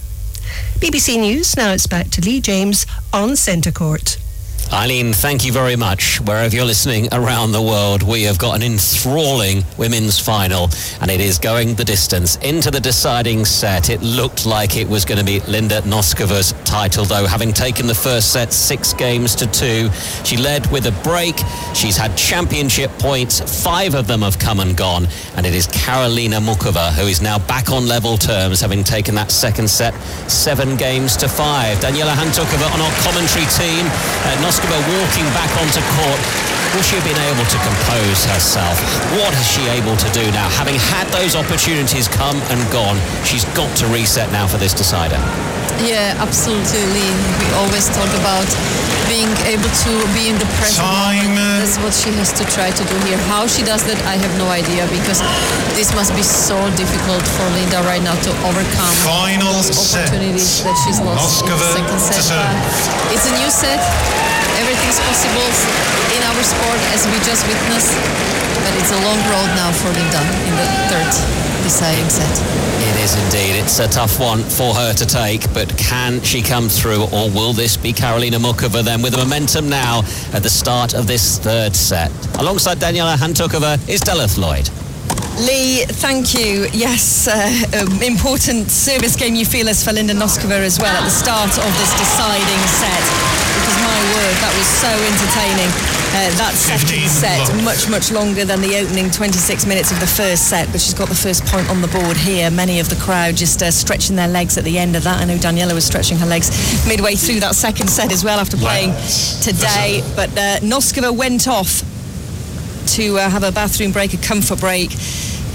B B C News, now it's back to Lee James on Centre Court.
Eileen, thank you very much. Wherever you're listening around the world, we have got an enthralling women's final, and it is going the distance into the deciding set. It looked like it was going to be Linda Noskova's title, though, having taken the first set six games to two. She led with a break. She's had championship points. Five of them have come and gone, and it is Karolina Muchova who is now back on level terms, having taken that second set seven games to five. Daniela Hantuchova on our commentary team. Uh, Noskova walking back onto court. Will she have been able to compose herself? What is she able to do now? Having had those opportunities come and gone, she's got to reset now for this decider.
Yeah, absolutely. We always talk about being able to be in the present moment. That's what she has to try to do here. How she does that, I have no idea, because this must be so difficult for Linda right now to overcome
Final
those opportunities
set.
that she's lost
Noskova
in the second set. But it's a new set. Everything's possible in our sport, as we just witnessed. But it's a long road now for Linda in the third deciding set.
It is indeed. It's a tough one for her to take, but can she come through, or will this be Karolina Muchova then with the momentum now at the start of this third set? Alongside Daniela Hantuchova is Delith Lloyd.
Lee, thank you. Yes, uh, um, important service game you feel as for Linda Noskova as well at the start of this deciding set. Because my word, that was so entertaining. Uh, that second set, long. much, much longer than the opening twenty-six minutes of the first set, but she's got the first point on the board here. Many of the crowd just uh, stretching their legs at the end of that. I know Daniela was stretching her legs midway through that second set as well after playing today. But uh, Noskova went off to uh, have a bathroom break, a comfort break.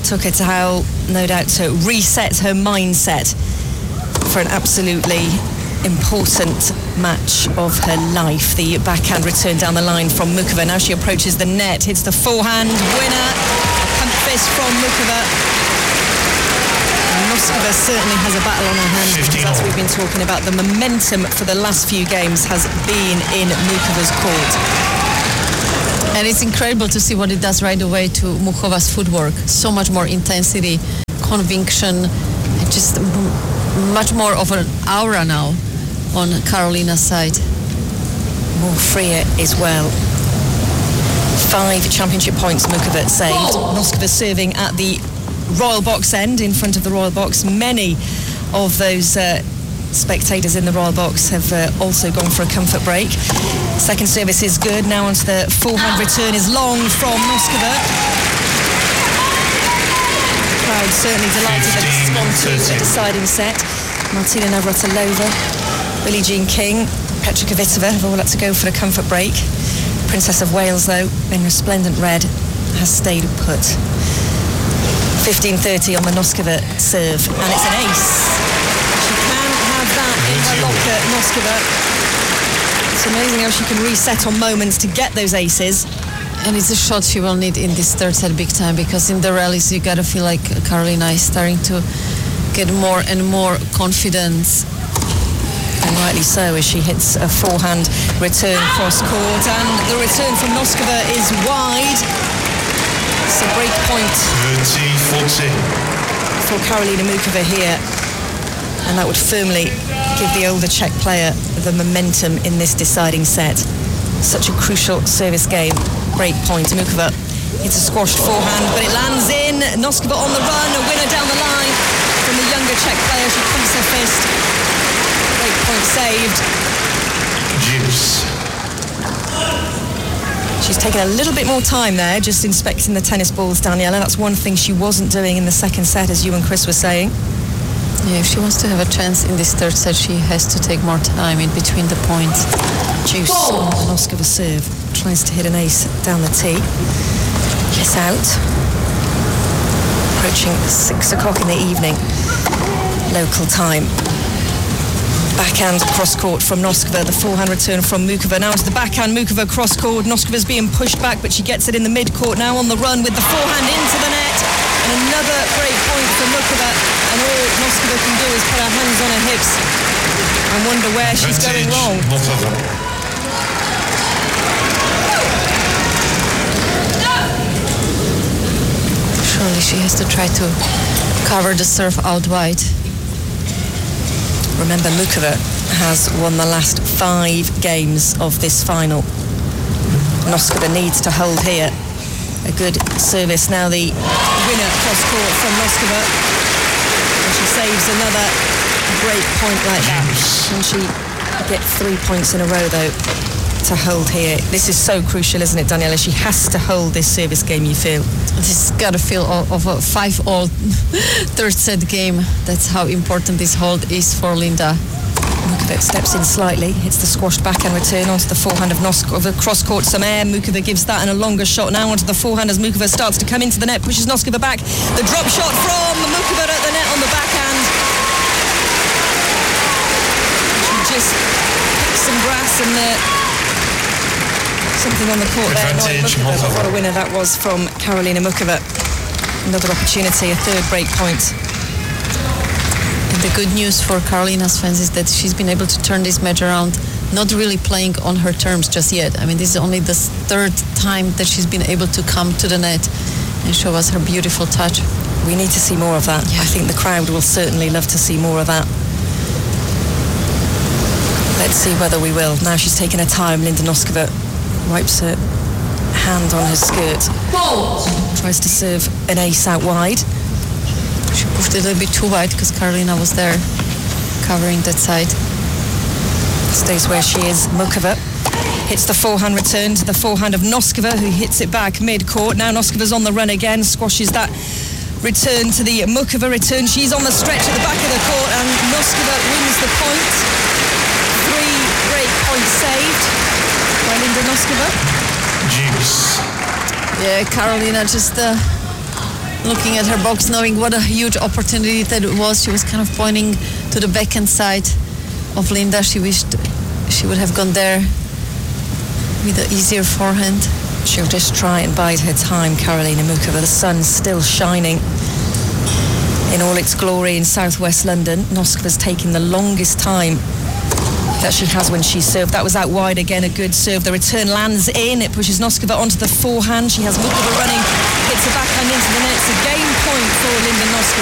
took her to hell, no doubt, to reset her mindset for an absolutely important match of her life. The backhand return down the line from Muchova. Now she approaches the net, hits the forehand, winner, a pump fist from Muchova. Noskova certainly has a battle on her hands because, as we've been talking about, the momentum for the last few games has been in Muchova's court.
And it's incredible to see what it does right away to Muchova's footwork. So much more intensity, conviction, just m- much more of an aura now on Karolina's side.
More freer as well. Five championship points Muchova saved. Noskova serving at the Royal Box end, in front of the Royal Box. Many of those uh, spectators in the Royal Box have uh, also gone for a comfort break. Second service is good. Now onto the forehand return is long from Noskova. Crowd certainly delighted that this has gone to a deciding set. Martina Navratilova, Billie Jean King, Petra Kvitova have all had to go for a comfort break. Princess of Wales, though, in resplendent red, has stayed put. fifteen thirty on the Noskova serve, and it's an ace. She can have that in her locker, Noskova. It's amazing how she can reset on moments to get those aces.
And it's a shot she will need in this third set big time, because in the rallies you gotta feel like Karolina is starting to get more and more confidence.
And rightly so, as she hits a forehand return cross court, and the return from Noskova is wide. It's a break point
thirty forty
for Karolina Muchova here, and that would firmly give the older Czech player the momentum in this deciding set. Such a crucial service game. Break point. Muchova hits a squashed forehand, but it lands in. Noskova on the run, a winner down the line from the younger Czech player. She pumps her fist. Break point saved.
Juice.
She's taken a little bit more time there, just inspecting the tennis balls, Daniela. That's one thing she wasn't doing in the second set, as you and Chris were saying.
Yeah, if she wants to have a chance in this third set, she has to take more time in between the points.
Juice on Noskova serve. Tries to hit an ace down the tee. Yes, out. Approaching six o'clock in the evening, local time. Backhand cross court from Noskova, the forehand return from Muchova. Now to the backhand, Muchova cross court. Noskova's being pushed back, but she gets it in the mid court. Now on the run with the forehand into the net. And another break point for Muchova. And all Noskova can do is put her hands on her hips and wonder where she's going wrong.
Surely she has to try to cover the serve out wide.
Remember, Muchova has won the last five games of this final. Noskova needs to hold here. A good service. Now the winner cross court from Noskova. And she saves another break point like that. Can she get three points in a row, though, to hold here? This is so crucial, isn't it, Daniela? She has to hold this service game, you feel?
This has got to feel of a five-all third set game. That's how important this hold is for Linda.
Muchova steps in slightly, hits the squashed backhand return onto the forehand of Noskova. Cross-court, some air. Muchova gives that and a longer shot now onto the forehand as Muchova starts to come into the net, pushes Noskova back. The drop shot from Muchova at the net on the backhand. She just picks some grass and uh, something on the court there.
Advantage,
Muchova, but what a
Muchova.
winner that was from Karolina Muchova. Another opportunity, a third break point.
And the good news for Karolina's fans is that she's been able to turn this match around, not really playing on her terms just yet. I mean, this is only the third time that she's been able to come to the net and show us her beautiful touch.
We need to see more of that.
Yeah.
I think the crowd will certainly love to see more of that. Let's see whether we will. Now she's taken her time. Linda Noskova wipes her hand on her skirt. Tries to serve an ace out wide.
She pushed it a little bit too wide because Karolina was there covering that side.
Stays where she is. Muchova hits the forehand return to the forehand of Noskova, who hits it back mid-court. Now Noskova's on the run again, squashes that return to the Muchova return. She's on the stretch at the back of the court, and Noskova wins the point. Three break points saved by Linda Noskova.
Juice.
Yeah, Karolina just uh, looking at her box, knowing what a huge opportunity that it was. She was kind of pointing to the backhand side of Linda. She wished she would have gone there with an easier forehand.
She'll just try and bide her time, Karolina Muchova. The sun's still shining in all its glory in southwest London. Noskova's taking the longest time that she has when she served. That was out wide again, a good serve. The return lands in. It pushes Noskova onto the forehand. She has Muchova running, hits the backhand into the net. It's a game point for Linda Noskova.